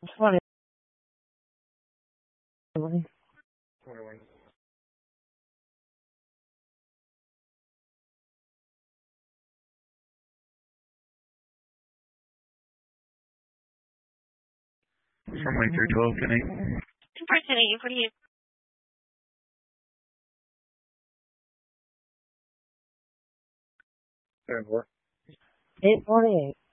20. 21. From like through 12 tonight. Person 848. 7-4. 848.